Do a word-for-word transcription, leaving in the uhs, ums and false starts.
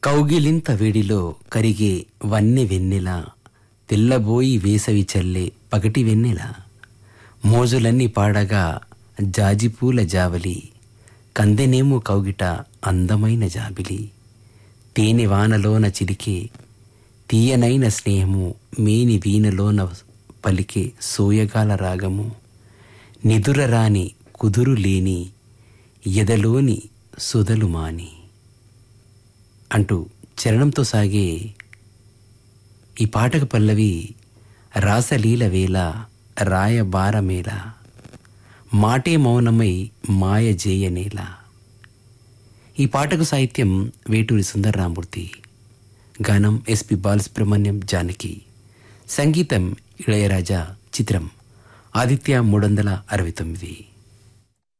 కౌగిలింత వేడిలో కరిగే వన్నె వెన్నెల, తెల్లబోయి వేసవి చల్లే పగటి వెన్నెల, మోజులన్నీ పాడగా జాజిపూల జావలి, కందెనేమో కౌగిట అందమైన జాబిలి, తేనె వానలోన చిలికే తీయనైన స్నేహము, మేని వీణలోన పలికే సోయగాల రాగము, నిదురరాని కుదురు లేని ఎదలోని సుధలు మాని అంటూ చరణంతో సాగే ఈ పాటకు పల్లవి రాసలీల వేళ రాయబారమేళ, మాటే మౌనమై మాయ జేయనేల. ఈ పాటకు సాహిత్యం వేటూరి సుందరరామూర్తి, గానం ఎస్పి బాలసుబ్రహ్మణ్యం జానకి, సంగీతం ఇళయరాజా. చిత్రం ఆదిత్య మూడు వందల అరవై తొమ్మిది.